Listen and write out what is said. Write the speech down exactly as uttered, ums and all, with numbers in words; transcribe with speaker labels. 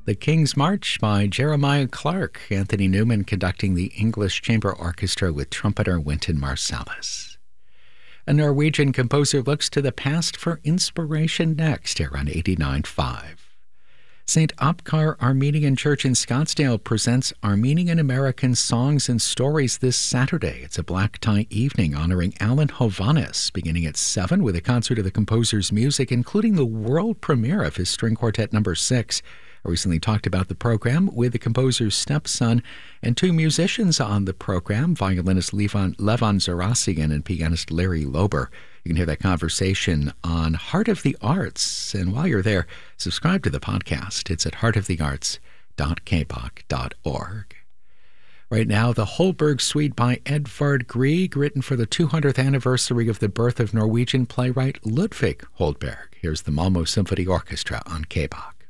Speaker 1: The King's March by Jeremiah Clark, Anthony Newman conducting the English Chamber Orchestra with trumpeter Wynton Marsalis. A Norwegian composer looks to the past for inspiration next here on eighty-nine point five. Saint Apgar Armenian Church in Scottsdale presents Armenian American Songs and Stories this Saturday. It's a black tie evening honoring Alan Hovhannes, beginning at seven with a concert of the composer's music, including the world premiere of his string quartet number six. I recently talked about the program with the composer's stepson and two musicians on the program, violinist Levan, Levan Zarassian and pianist Larry Lober. You can hear that conversation on Heart of the Arts. And while you're there, subscribe to the podcast. It's at heart of the arts dot k p o c dot org. Right now, the Holberg Suite by Edvard Grieg, written for the two hundredth anniversary of the birth of Norwegian playwright Ludvig Holberg. Here's the Malmö Symphony Orchestra on K P O C.